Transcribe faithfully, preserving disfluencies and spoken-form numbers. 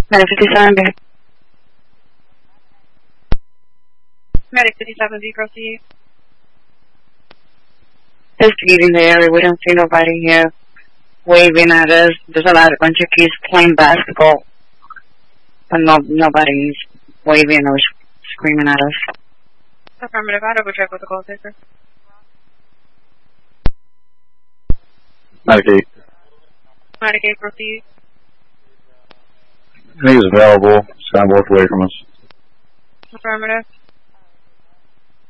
Medic fifty-seven, B. Medic fifty-seven, B, proceed. Investigating the area. We don't see nobody here waving at us. There's a lot of bunch of kids playing basketball, but no, nobody's waving or screaming at us. Affirmative. I'll double check with the call taker. Medic eight. Medic eight, proceed. He's available. Stand both away from us. Affirmative.